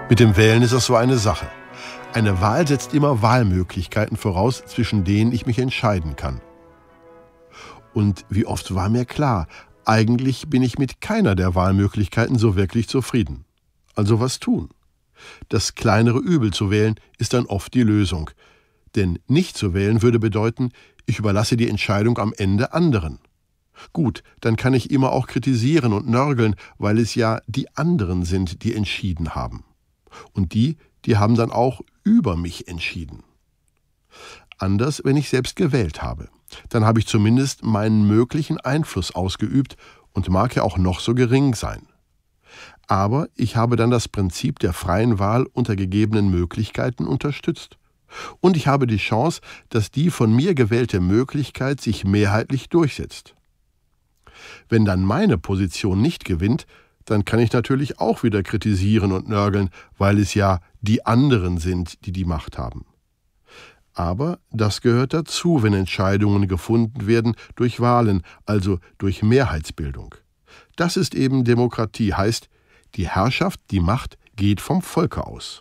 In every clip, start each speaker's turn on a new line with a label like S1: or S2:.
S1: Mit dem Wählen ist das so eine Sache. Eine Wahl setzt immer Wahlmöglichkeiten voraus, zwischen denen ich mich entscheiden kann. Und wie oft war mir klar, eigentlich bin ich mit keiner der Wahlmöglichkeiten so wirklich zufrieden. Also was tun? Das kleinere Übel zu wählen, ist dann oft die Lösung. Denn nicht zu wählen würde bedeuten, ich überlasse die Entscheidung am Ende anderen. Gut, dann kann ich immer auch kritisieren und nörgeln, weil es ja die anderen sind, die entschieden haben. Und die haben dann auch über mich entschieden. Anders, wenn ich selbst gewählt habe. Dann habe ich zumindest meinen möglichen Einfluss ausgeübt und mag ja auch noch so gering sein. Aber ich habe dann das Prinzip der freien Wahl unter gegebenen Möglichkeiten unterstützt. Und ich habe die Chance, dass die von mir gewählte Möglichkeit sich mehrheitlich durchsetzt. Wenn dann meine Position nicht gewinnt, dann kann ich natürlich auch wieder kritisieren und nörgeln, weil es ja die anderen sind, die die Macht haben. Aber das gehört dazu, wenn Entscheidungen gefunden werden durch Wahlen, also durch Mehrheitsbildung. Das ist eben Demokratie, heißt, die Herrschaft, die Macht geht vom Volke aus.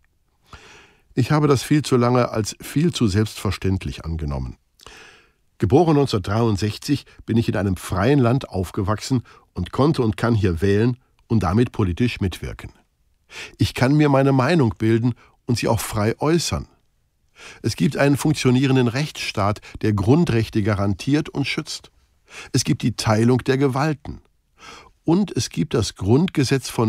S1: Ich habe das viel zu lange als viel zu selbstverständlich angenommen. Geboren 1963 bin ich in einem freien Land aufgewachsen und konnte und kann hier wählen und damit politisch mitwirken. Ich kann mir meine Meinung bilden und sie auch frei äußern. Es gibt einen funktionierenden Rechtsstaat, der Grundrechte garantiert und schützt. Es gibt die Teilung der Gewalten. Und es gibt das Grundgesetz von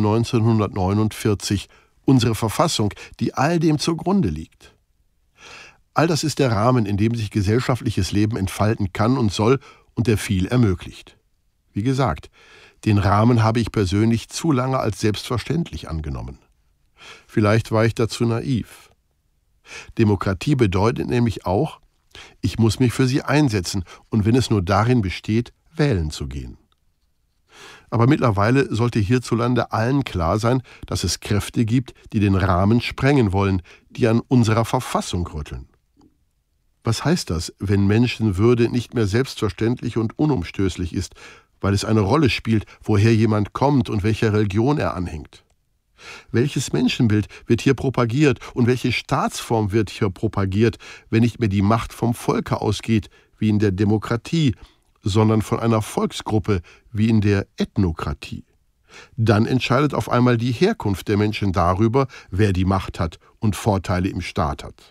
S1: 1949, unsere Verfassung, die all dem zugrunde liegt. All das ist der Rahmen, in dem sich gesellschaftliches Leben entfalten kann und soll und der viel ermöglicht. Wie gesagt, den Rahmen habe ich persönlich zu lange als selbstverständlich angenommen. Vielleicht war ich dazu naiv. Demokratie bedeutet nämlich auch, ich muss mich für sie einsetzen und wenn es nur darin besteht, wählen zu gehen. Aber mittlerweile sollte hierzulande allen klar sein, dass es Kräfte gibt, die den Rahmen sprengen wollen, die an unserer Verfassung rütteln. Was heißt das, wenn Menschenwürde nicht mehr selbstverständlich und unumstößlich ist, weil es eine Rolle spielt, woher jemand kommt und welcher Religion er anhängt? Welches Menschenbild wird hier propagiert und welche Staatsform wird hier propagiert, wenn nicht mehr die Macht vom Volke ausgeht, wie in der Demokratie, sondern von einer Volksgruppe, wie in der Ethnokratie? Dann entscheidet auf einmal die Herkunft der Menschen darüber, wer die Macht hat und Vorteile im Staat hat.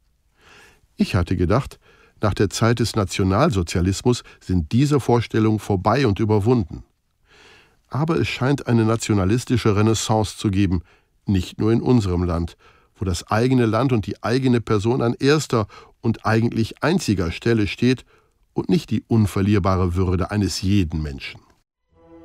S1: Ich hatte gedacht, nach der Zeit des Nationalsozialismus sind diese Vorstellungen vorbei und überwunden. Aber es scheint eine nationalistische Renaissance zu geben, nicht nur in unserem Land, wo das eigene Land und die eigene Person an erster und eigentlich einziger Stelle steht und nicht die unverlierbare Würde eines jeden Menschen.